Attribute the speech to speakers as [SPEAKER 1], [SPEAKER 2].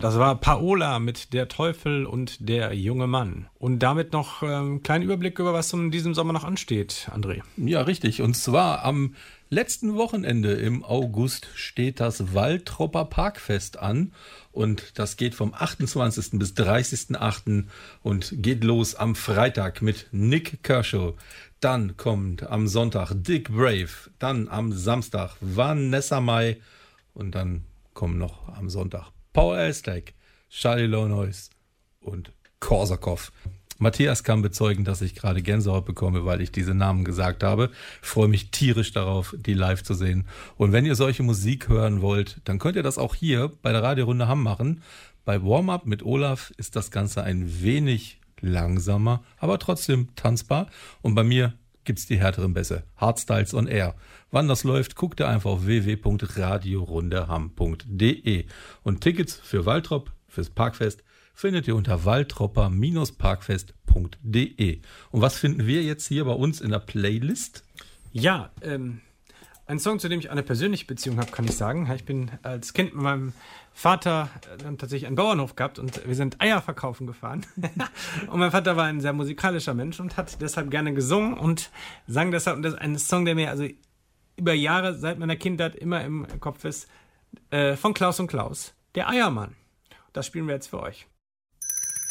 [SPEAKER 1] Das war Paola mit Der Teufel und der junge Mann. Und damit noch einen kleinen Überblick über was in diesem Sommer noch ansteht, André.
[SPEAKER 2] Ja, richtig. Und zwar am letzten Wochenende im August steht das Waltropper Parkfest an. Und das geht vom 28. bis 30.08. und geht los am Freitag mit Nick Kershaw. Dann kommt am Sonntag Dick Brave. Dann am Samstag Vanessa Mai. Und dann kommen noch am Sonntag Paul Elstek, Charlie Lonois und Korsakov. Matthias kann bezeugen, dass ich gerade Gänsehaut bekomme, weil ich diese Namen gesagt habe. Ich freue mich tierisch darauf, die live zu sehen. Und wenn ihr solche Musik hören wollt, dann könnt ihr das auch hier bei der Radiorunde Hamm machen. Bei Warm-Up mit Olaf ist das Ganze ein wenig langsamer, aber trotzdem tanzbar. Und bei mir gibt's die härteren Bässe. Hardstyles on Air. Wann das läuft, guckt ihr einfach auf www.radiorundeham.de. Und Tickets für Waltrop, fürs Parkfest, findet ihr unter waltropper-parkfest.de. Und was finden wir jetzt hier bei uns in der Playlist?
[SPEAKER 1] Ja, ein Song, zu dem ich eine persönliche Beziehung habe, kann ich sagen. Ich bin als Kind mit meinem Vater tatsächlich einen Bauernhof gehabt und wir sind Eier verkaufen gefahren. Und mein Vater war ein sehr musikalischer Mensch und hat deshalb gerne gesungen und sang deshalb. Und das ist ein Song, der mir also über Jahre seit meiner Kindheit immer im Kopf ist, von Klaus und Klaus, der Eiermann. Das spielen wir jetzt für euch.